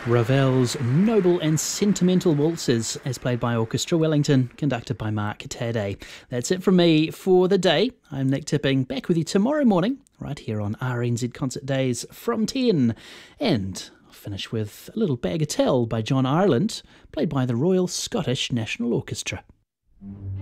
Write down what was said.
Ravel's Noble and Sentimental Waltzes, as played by Orchestra Wellington, conducted by Mark Tadday. That's it from me for the day. I'm Nick Tipping, back with you tomorrow morning, right here on RNZ Concert Days from 10. And I'll finish with a little Bagatelle by John Ireland, played by the Royal Scottish National Orchestra.